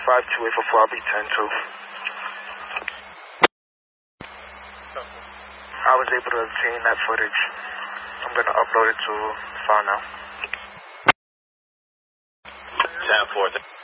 52844, I'll be 10-2. I was able to obtain that footage. I'm going to upload it to the file now. 10-4.